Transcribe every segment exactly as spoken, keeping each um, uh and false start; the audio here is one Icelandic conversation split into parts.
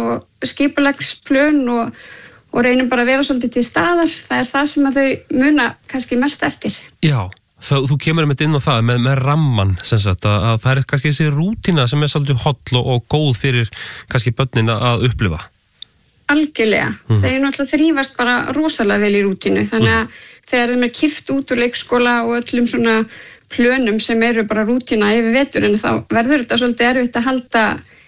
og skipulagsplön og, og reynum bara að vera svolítið til staðar. Það er það sem að þau muna kannski mest eftir. Já, það, þú kemur með inn á það með, með ramman, sem sagt, að, að það er kannski þessi rútína sem er svolítið holl og, og góð fyrir kannski börnin að upplifa. Algjörlega. Mm. Þeir náttúrulega þrífast bara rosalega vel í rútínu, þannig að mm. þegar þeim er kippt út úr leikskóla og öllum svona plönum sem eru bara rútína yfir veturinn, þá verður þetta svolítið erfitt að halda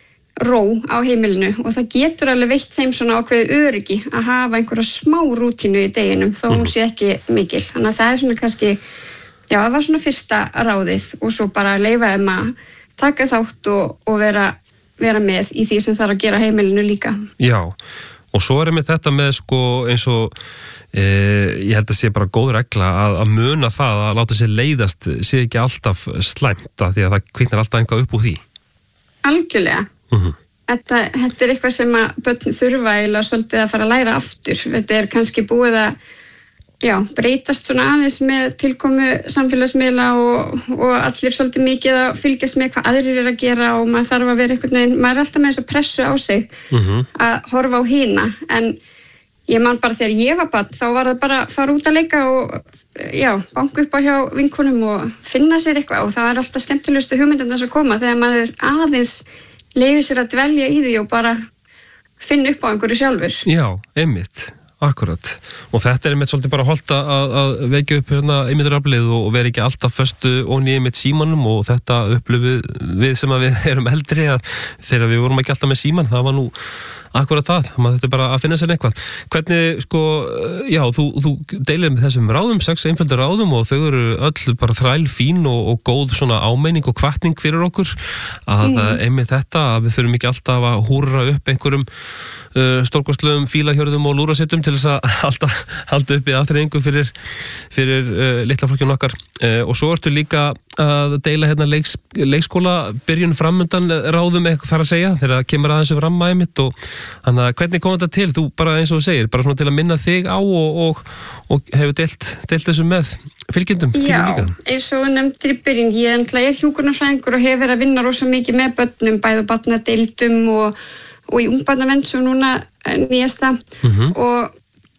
ró á heimilinu og það getur alveg veitt þeim svona ákveðið öryggi að hafa einhverja smá rútínu í deginum þó hún sé ekki mikil. Þannig að það er svona kannski, já, það var svona fyrsta ráðið og svo bara leyfa þeim að taka þátt og, og vera, vera með í því sem þarf að gera heimilinu líka. Já, og svo er með þetta með sko eins og e, ég held að sé bara góð regla að, að muna það að láta sér leiðast sé ekki alltaf slæmta því að það kviknar alltaf einhvað upp úr því. Algjörlega. Mm-hmm. Þetta, þetta er eitthvað sem að börn þurfa eða svolítið að fara að læra aftur. Þetta er kannski búið að já, breytast svona aðeins með tilkomu samfélagsmiðla og, og allir svolítið mikið að fylgjast með hvað aðrir er að gera og maður þarf að vera einhvern veginn, maður er alltaf með þess að pressu á sig mm-hmm. að horfa á hina. En ég man bara þegar ég var barn, þá var það bara að fara út að leika og já, banka upp á hjá vinkonum og finna sér eitthvað og það er alltaf skemmtilegustu hugmyndirnar að koma þegar maður er aðeins leyfir sér að dvelja í því og bara finna upp á einhverju sjálfur. Já, einmitt, akkurat. Og þetta er einmitt svolítið bara holdt að, að vekja upp hérna einmittaraflið og vera ekki alltaf föstu onni í einmitt símanum og þetta upplifið við sem að við erum eldri að þegar við vorum ekki alltaf með síman, það var nú akkurat það, maður þetta bara að finna sér eitthvað. Hvernig, sko, já, þú, þú deilir með þessum ráðum, sex einföldur ráðum og þau eru öll bara þræl fín og, og góð svona ámeining og hvatning fyrir okkur að mm. einmitt þetta að við þurfum ekki alltaf að húrra upp einhverjum uh, stórkostlegum fílahjörðum og lúrasettum til þess að halda, halda upp í afþreyingu fyrir, fyrir uh, litla flokkjun okkar uh, og svo ertu líka að deila hérna leiks, leikskóla byrjun framundan ráðum eitthvað þar að segja þegar kemur aðeins um ramma einmitt og þannig að hvernig kom þetta til? Þú bara eins og þú segir, bara svona til að minna þig á og, og, og hefur deilt, deilt þessu með fylgjendum Já, eins og nefndir í byrjun, ég er hjúkrunarfræðingur og hefur verið að vinna rosa mikið með börnum, bæði barnadeildum og, og í ungbarnavernd sem núna nýjasta mm-hmm. og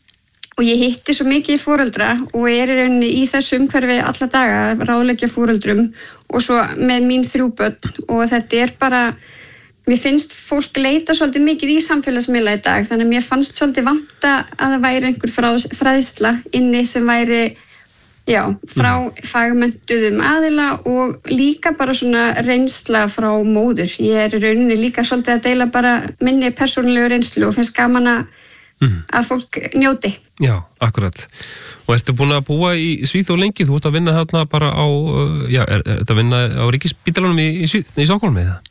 Og ég hitti svo mikið í foreldra og er í rauninni í þessu umhverfi alla daga, ráðleggja foreldrum og svo með mín þrjú börn og þetta er bara, mér finnst fólk leita svolítið mikið í samfélagsmiðla í dag þannig að mér fannst svolítið vanta að það væri einhver fræðsla inni sem væri, já, frá fagmenntuðum aðila og líka bara svona reynsla frá móður. Ég er í rauninni líka svolítið að deila bara minni persónulegu reynslu og finnst gaman að Mm. að fólk njóti. Já, akkurat. Og ertu búin að búa í Svíþjóð lengi? Þú ert að vinna þarna bara á, já, er þetta að vinna á Ríkisspítalanum í, í, í Stokkhólmi eða?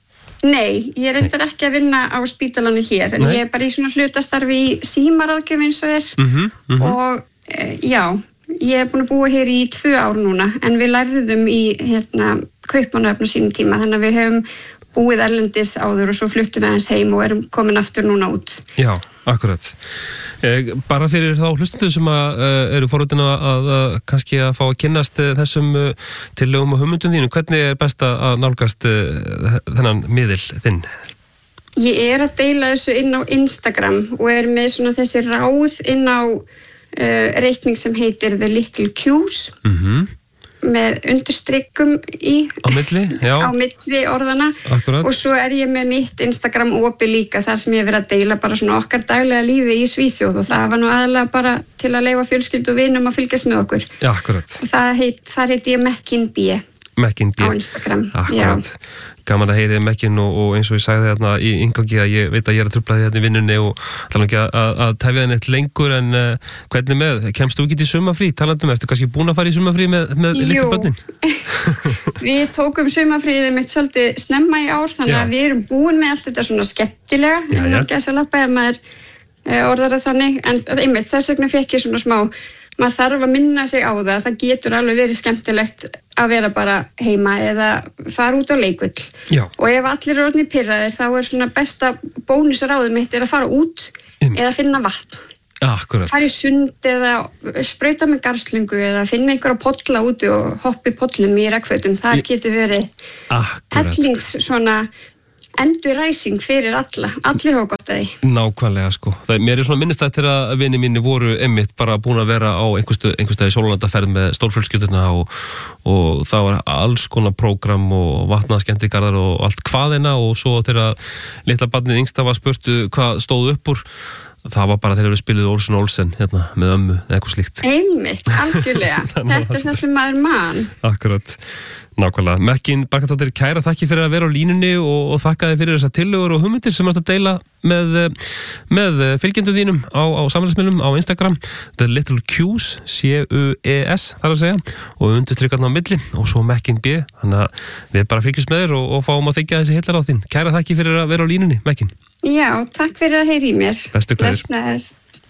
Nei, ég er reyndar ekki að vinna á spítalanum hér, en Nei. Ég er bara í svona hlutastarfi í símaráðgjöf eins og er mm-hmm, mm-hmm. og e, já, ég er búin að búa hér í tvö ár núna, en við lærðum í hérna Kaupmannahöfn á sínum tíma, þannig að við höfum búið erlendis áður og svo fluttum við aðeins heim og erum komin aftur núna út. Já, akkurat. Eh, bara fyrir þá hlustendur sem að, uh, eru forvitin að, að, að kannski að fá að kynnast uh, þessum uh, tillögum og hugmyndum þínu, hvernig er best að nálgast uh, þennan miðil þinn? Ég er að deila þessu inn á Instagram og er með svona þessi ráð inn á uh, reikning sem heitir The Little Cues. Mhm. Með undirstrykkum í á milli, já. á milli orðana Akkurat. Og svo er ég með mitt Instagram opið líka þar sem ég hef verið að deila bara svona okkar daglega lífi í Svíþjóð og það var nú aðalega bara til að leyfa fjölskyldu og vinum að fylgjast með okkur. Já, akkurat. Og það heit, þar heiti ég Mekkin B. Mekkin B. Á Instagram. Akkurat. Já. Gaman að heyri Mekkin og, og eins og ég sagði þarna í inngangi að ég veit að ég er að trufla því hérna í vinnunni og ætla ekki að, að, að tefja þenni eitt lengur en uh, hvernig með, kemst þú ekki til sumafrí? Talandum, ertu kannski búin að fara í sumafrí með, með litlu börnin? Við tókum sumafríðið mitt svolítið snemma í ár þannig Já. Að við erum búin með allt þetta svona skemmtilega Já, en ekki að þess að lappa ef maður uh, orðar það þannig en einmitt þess vegna fekk ég svona smá maður þarf að minna sig á það, það getur alveg verið skemmtilegt að vera bara heima eða fara út á leikvöll. Já. Og ef allir eru orðnir pirraðir þá er svona besta bónusráðið mitt er að fara út Einmitt. Eða finna vatn. Akkurat. Fara í sund eða sprauta með garslungu eða finna einhverja polla úti og hoppa í pollum í regnfötum, það Ég... getur verið hellings svona enduræsing fyrir alla, allir hafa gott að því. Nákvæmlega sko, það, mér er svona minnistætt til að vini mínir voru einmitt bara búin að vera á einhverstað í sólarlandaferð með stórfjölskylduna og, og það var alls konar prógram og vatnaskemmtigarðar og allt hvaðina og svo þegar litla barnið yngsta var spurtu hvað stóð upp úr, það var bara þegar við spiluðu Olsen Olsen hérna með ömmu eða eitthvað slíkt. Einmitt, algjörlega. Þetta er það sem maður man. Akkurat, nákvæmlega. Mekkin Barkadóttir, kæra þakki fyrir að vera á línunni og, og þakka þið fyrir þessar tillögur og hugmyndir sem ert að deila með, með fylgjendum þínum á, á samfélagsmiðlum á Instagram, The Little Q's, C U E S þar að segja, og undirstrykkarna á milli og svo Mekkin B, þannig að við bara fylgjumst með þér og, og fáum að þykja þessi heillaráð þín. Kæra þakki fyrir að vera á línunni, Mekkin. Já, takk fyrir að heyra í mér. Bestu kveðjur.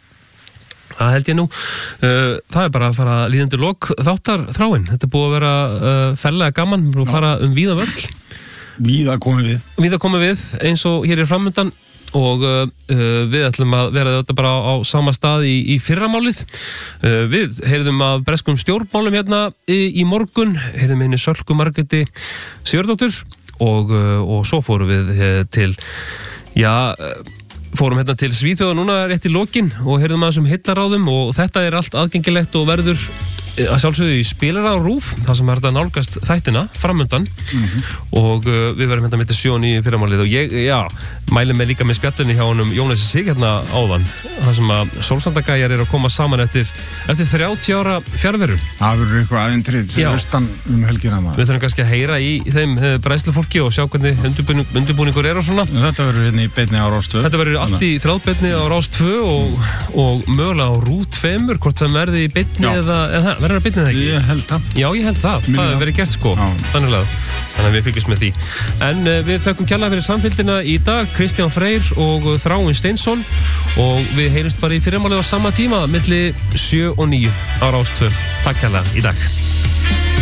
Það held ég nú. Það er bara að fara líðandi lok þáttar þráin. Þetta er búið að vera uh, ferlega gaman, búið að fara um víða völl. Víða komið við. Víða komið við, eins og hér er framundan og uh, við ætlum að vera þetta bara á, á sama stað í, í fyrramálið. Uh, við heyrðum af breskum stjórnmálum hérna í, í morgun, heyrðum henni Sölku Margréti Sigurðardóttur og, uh, og svo fórum við uh, til, já... Uh, fórum hérna til Svíþjóða núna rétt í lokin og heyrðum aðeins um heillaráðum og þetta er allt aðgengilegt og verður að sjálfsögðu í spilara á RÚV þar sem er þetta nálgast þættina framundan mm-hmm. og uh, við verðum hérna með til sjö og níu fyrramálið og ég, já, mælum mig líka með spjallinni hjá honum Jónasi Sig hérna áðan þar sem að sólstandagæjar eru að koma saman eftir, eftir þrjátíu ára fjarveru. Það verður eitthvað aðeintrið fyrir austan um helgina maður. Við þurfum kannski að heyra í þeim bræðslufólki og sjá hvernig undirbúning, undirbúningur er og svona. Þetta verður hérna í beinni á Rás tvö. Þetta verður allt í þráðbeinni á Rás tvö og, og mögulega á RÚV tvö hvort það verði í beinni eða, eða verður að beinni það ekki? Ég held það. Já, ég held það. Minna. Það hefur verið gert sko. Þannig að, þannig að við fylgjumst með því. En uh, við þökkum kærlega fyrir samfylgdina í dag, Kristján Freyr og Þráinn Steinsson og við heyrumst bara í fyrramálið á sama tíma milli sjö og níu á Rás tvö. Takk kærlega í dag.